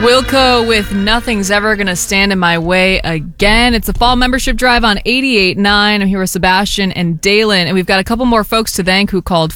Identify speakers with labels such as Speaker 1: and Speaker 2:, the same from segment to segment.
Speaker 1: Wilco with Nothing's Ever Gonna Stand in My Way Again. It's a fall membership drive on 88.9. I'm here with Sebastian and Dalen, and we've got a couple more folks to thank who called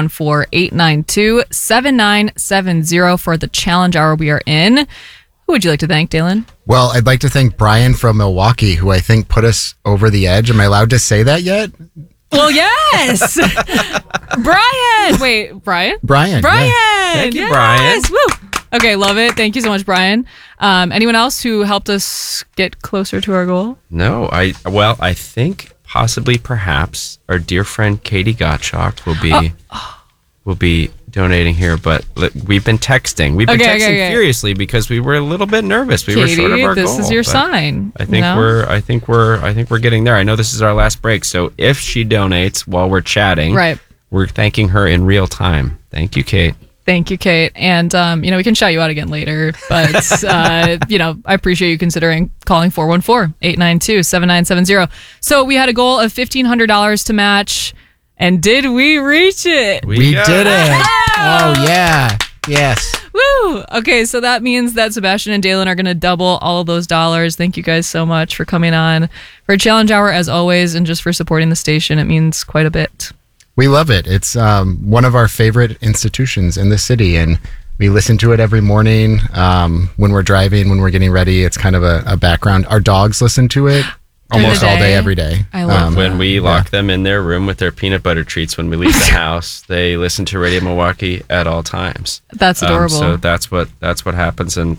Speaker 1: 414-892-7970 for the challenge hour we are in. Who would you like to thank, Dalen?
Speaker 2: Well, I'd like to thank Brian from Milwaukee, who I think put us over the edge. Am I allowed to say that yet?
Speaker 1: Well, yes! Brian! Wait, Brian?
Speaker 2: Brian.
Speaker 1: Yeah.
Speaker 3: Thank you,
Speaker 1: yes!
Speaker 3: Brian.
Speaker 1: Woo! Okay, love it. Thank you so much, Brian. Anyone else who helped us get closer to our goal?
Speaker 3: No, I think possibly perhaps our dear friend Katie Gottschalk will be donating here, but we've been texting. We've been texting furiously because we were a little bit nervous. We were short of our goal.
Speaker 1: This is your sign.
Speaker 3: I think we're getting there. I know this is our last break, so if she donates while we're chatting,
Speaker 1: right,
Speaker 3: we're thanking her in real time. Thank you, Kate.
Speaker 1: Thank you, Kate. And, we can shout you out again later. But, I appreciate you considering calling 414-892-7970. So we had a goal of $1,500 to match. And did we reach it?
Speaker 2: We did it. Oh, yeah. Yes.
Speaker 1: Woo! Okay, so that means that Sebastian and Dalen are going to double all of those dollars. Thank you guys so much for coming on for Challenge Hour, as always, and just for supporting the station. It means quite a bit.
Speaker 2: We love it. It's one of our favorite institutions in the city, and we listen to it every morning when we're driving, when we're getting ready. It's kind of a background. Our dogs listen to it almost all day, every day.
Speaker 1: I love
Speaker 3: when we lock them in their room with their peanut butter treats when we leave the house, they listen to Radio Milwaukee at all times.
Speaker 1: That's adorable.
Speaker 3: So that's what happens, and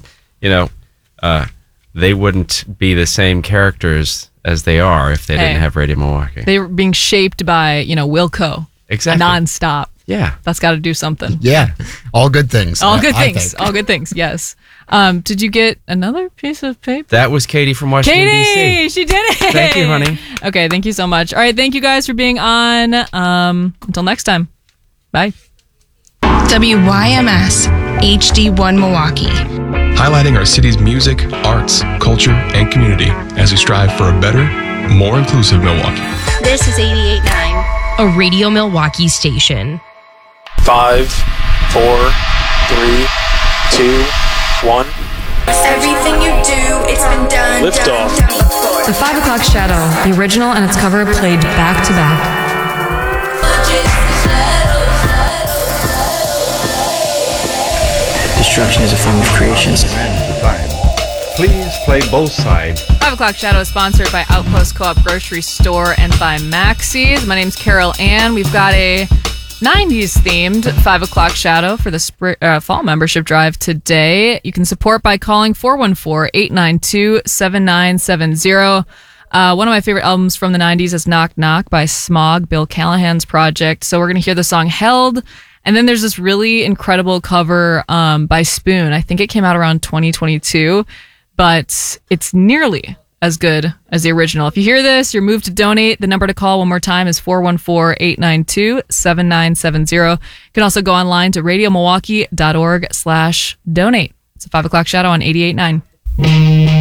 Speaker 3: they wouldn't be the same characters as they are if they didn't have Radio Milwaukee.
Speaker 1: They were being shaped by, Wilco.
Speaker 3: Exactly.
Speaker 1: Nonstop.
Speaker 3: Yeah.
Speaker 1: That's got to do something.
Speaker 2: Yeah. All good things.
Speaker 1: All good things. All good things. Yes. Did you get another piece of paper?
Speaker 3: That was Katie from Washington, D.C.
Speaker 1: Katie, she did it.
Speaker 3: Thank you, honey.
Speaker 1: Okay. Thank you so much. All right. Thank you guys for being on. Until next time. Bye.
Speaker 4: WYMS HD1 Milwaukee.
Speaker 5: Highlighting our city's music, arts, culture, and community as we strive for a better, more inclusive Milwaukee.
Speaker 6: This is 88.9.
Speaker 4: A Radio Milwaukee station.
Speaker 7: 5, 4, 3, 2, 1.
Speaker 6: Everything you do, it's been done.
Speaker 7: Lift off.
Speaker 6: Done before.
Speaker 1: The 5 O'Clock Shadow, the original and its cover played back to back.
Speaker 8: Destruction is a form of creation.
Speaker 9: Please play both sides.
Speaker 1: 5 O'Clock Shadow is sponsored by Outpost Co-op Grocery Store and by Maxie's. My name's Carol Ann. We've got a 90s themed 5 O'Clock Shadow for the fall membership drive today. You can support by calling 414-892-7970. One of my favorite albums from the 90s is Knock Knock by Smog, Bill Callahan's project. So we're going to hear the song Held. And then there's this really incredible cover by Spoon. I think it came out around 2022, but it's nearly as good as the original. If you hear this, you're moved to donate. The number to call one more time is 414-892-7970. You can also go online to radiomilwaukee.org/donate. It's a 5 O'Clock Shadow on 88.9.